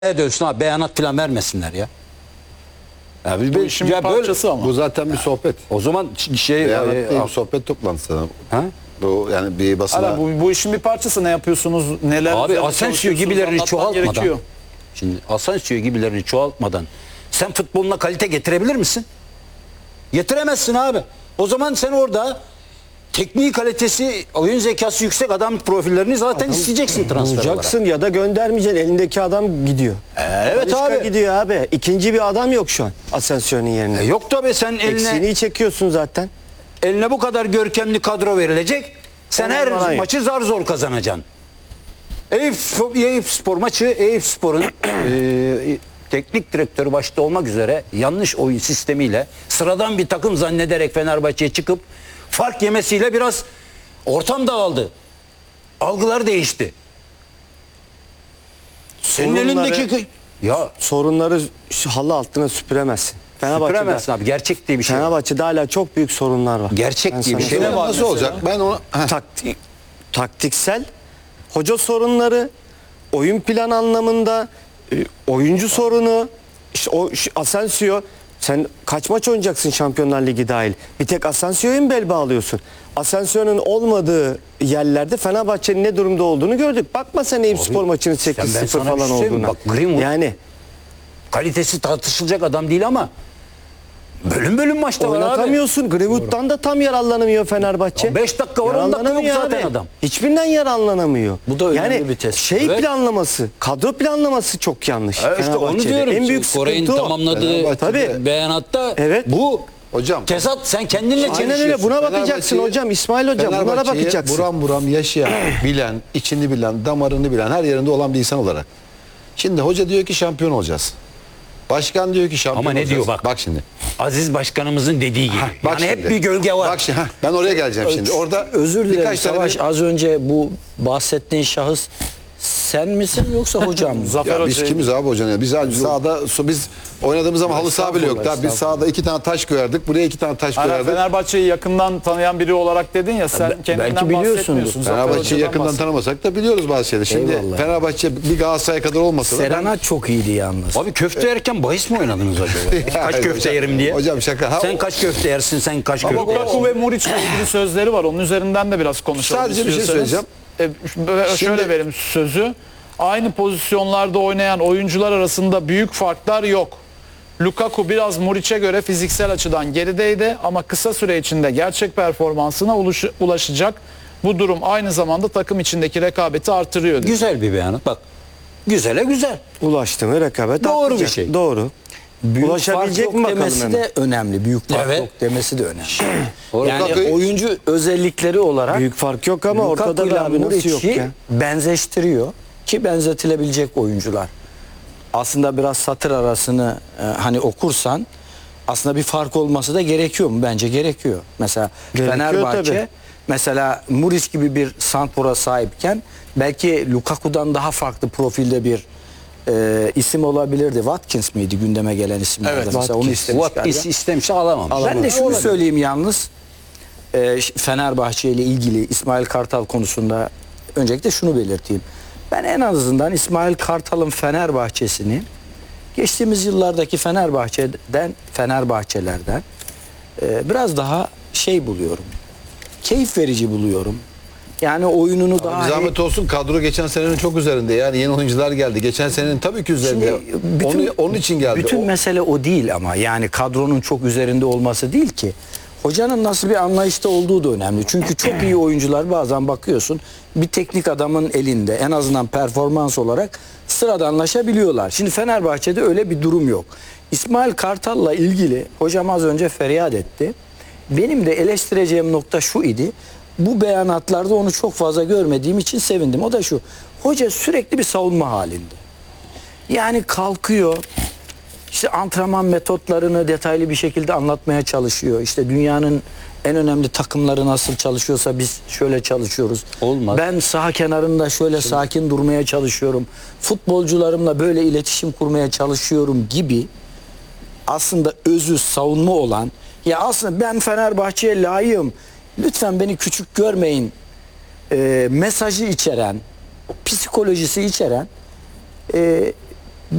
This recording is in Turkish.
Ne diyorsun abi, beyanat falan vermesinler ya. Ya Bu işin bir parçası ama. Bu zaten bir sohbet. O zaman Beyanat değil, bir sohbet toplantısı. ha? Bu yani bir basına... Hala bu işin bir parçası, ne yapıyorsunuz, neler Abi üzerinde Asensio çalışıyorsunuz, gibilerini anlatman çoğaltmadan. gerekiyor. Şimdi Asensio gibilerini çoğaltmadan sen futboluna kalite getirebilir misin? Getiremezsin abi. O zaman sen orada teknik kalitesi, oyun zekası yüksek adam profillerini zaten isteyeceksin transfer olarak. Bulacaksın ya da göndermeyeceksin. Elindeki adam gidiyor. Evet Talisca abi. gidiyor abi. İkinci bir adam yok şu an Asensio'nun yerine. Yok tabii, sen Eksiğini çekiyorsun zaten. eline bu kadar görkemli kadro verilecek. Sen Aman her aman. maçı zar zor kazanacaksın. Eyüpspor maçı, Eyüpspor'un teknik direktörü başta olmak üzere yanlış oyun sistemiyle sıradan bir takım zannederek Fenerbahçe'ye çıkıp fark yemesiyle biraz ortam dağıldı. Algılar değişti. Senin elindeki Sorunları halı altına süpüremezsin. süpüremezsin abi. Gerçek diye bir şey. Fenerbahçe'de hala çok büyük sorunlar var. Gerçek Ben diye bir sana şey söyleyeyim. var. Nasıl olacak? Ben onu... Taktiksel, hoca sorunları, oyun plan anlamında, oyuncu sorunu, işte Asensio, sen kaç maç oynayacaksın Şampiyonlar Ligi dahil? Bir tek Asensio'ya mı bel bağlıyorsun? Asensio'nun olmadığı yerlerde Fenerbahçe'nin ne durumda olduğunu gördük. Bakma sen Eyüpspor maçının ben 8-0 sana bir falan şey söyleyeyim mi? olduğuna. Bak, Greenwood- Yani Kalitesi tartışılacak adam değil ama bölüm bölüm maçta var abi. oynatamıyorsun. Greenwood'dan da tam yararlanamıyor Fenerbahçe. Ya 5 dakika var, 10 dakika yok Yararlanamıyor zaten abi. adam. Hiçbirinden yararlanamıyor. Bu da önemli yani bir test. Şey Evet. planlaması, kadro planlaması çok yanlış. İşte onu Fenerbahçe'de. diyorum. En büyük Koray'ın sıkıntı o. tamamladığı Tabii. beyanatta Evet. bu Hocam... tezat, sen kendinle Aynen çelişiyorsun. öyle. Buna bakacaksın Fenerbahçe'yi- hocam. İsmail hocam bunlara Fenerbahçe'yi bakacaksın. buram buram yaşayan, bilen, içini bilen, damarını bilen, her yerinde olan bir insan olarak. Şimdi hoca diyor ki şampiyon olacağız. Başkan diyor ki şampiyon Ama ne olacağız. diyor bak. Bak şimdi. Aziz Başkanımızın dediği gibi. Bak Yani şimdi. hep bir gölge var. Bak şimdi. Ben oraya geleceğim şimdi. Orada Özür dilerim birkaç tane Savaş, az önce bu bahsettiğin şahıs sen misin yoksa hocam mı? Zafer Ya biz Hoca'yı- kimiz abi hocam ya? Biz sahada biz oynadığımız zaman halı saha bile yoktu. Biz sahada 2 tane taş koyardık. Buraya 2 tane taş Hala koyardık. Fenerbahçe'yi yakından tanıyan biri olarak dedin ya, sen kendinden belki biliyorsundur. bahsetmiyorsun. Zafer Fenerbahçe'yi Hoca'dan yakından bahset. tanımasak da biliyoruz bazı şeyleri. Şimdi Eyvallah. Fenerbahçe bir Galatasaray kadar olmasa da Serena çok iyiydi yalnız. Abi köfte yerken bahis mi oynadınız acaba? Kaç köfte yerim diye. Hocam şaka. Sen kaç köfte yersin, sen kaç Ama köfte yersin. Lukaku ve Muriç'le ilgili sözleri var. Onun üzerinden de biraz konuşalım. Sadece bir şey istiyorsanız. söyleyeceğim. Şöyle vereyim sözü. Aynı pozisyonlarda oynayan oyuncular arasında büyük farklar yok. Lukaku biraz Muriç'e göre fiziksel açıdan gerideydi ama kısa süre içinde gerçek performansına ulaşacak. Bu durum aynı zamanda takım içindeki rekabeti artırıyor dedi. Güzel bir beyanat bak. Güzele güzel. Ulaştı mı rekabet Doğru artacak. bir şey. Doğru. Büyük Ulaşabilecek fark mi yok bakalım demesi hemen? de önemli. Büyük fark Evet. yok demesi de önemli. Yani Lukaku'yu- oyuncu özellikleri olarak Büyük fark yok ama ortada da abi nasıl yok ya? benzeştiriyor ki benzetilebilecek oyuncular. Aslında biraz satır arasını hani okursan aslında bir fark olması da gerekiyor mu? Bence gerekiyor. Mesela Gerekiyor Fenerbahçe tabii. mesela Muriç gibi bir santrora sahipken belki Lukaku'dan daha farklı profilde bir isim olabilirdi. Watkins miydi gündeme gelen isimlerden? Evet, mesela onu istemiş Watkins istemişse alamamış. ben de şunu söyleyeyim yalnız. Fenerbahçe ile ilgili İsmail Kartal konusunda öncelikle şunu belirteyim. Ben en azından İsmail Kartal'ın Fenerbahçe'sini geçtiğimiz yıllardaki Fenerbahçelerden biraz daha şey buluyorum. Keyif verici buluyorum. Yani oyununu daha Bir zahmet olsun, kadro geçen senenin çok üzerinde. Yani yeni oyuncular geldi. Geçen senenin tabii ki üzerinde. Onun için geldi. Bütün mesele o değil ama yani kadronun çok üzerinde olması değil ki. Hocanın nasıl bir anlayışta olduğu da önemli. Çünkü çok iyi oyuncular bazen bakıyorsun bir teknik adamın elinde en azından performans olarak sıradanlaşabiliyorlar. Şimdi Fenerbahçe'de öyle bir durum yok. İsmail Kartal'la ilgili hocam az önce feryat etti. Benim de eleştireceğim nokta şu idi. Bu beyanatlarda onu çok fazla görmediğim için sevindim. O da şu. Hoca sürekli bir savunma halinde. Yani kalkıyor. İşte antrenman metotlarını detaylı bir şekilde anlatmaya çalışıyor. İşte dünyanın en önemli takımları nasıl çalışıyorsa biz şöyle çalışıyoruz. Olmaz. Ben saha kenarında şöyle sakin durmaya çalışıyorum. Futbolcularımla böyle iletişim kurmaya çalışıyorum gibi aslında özü savunma olan, ya aslında ben Fenerbahçe'ye layığım, lütfen beni küçük görmeyin mesajı içeren, psikolojisi içeren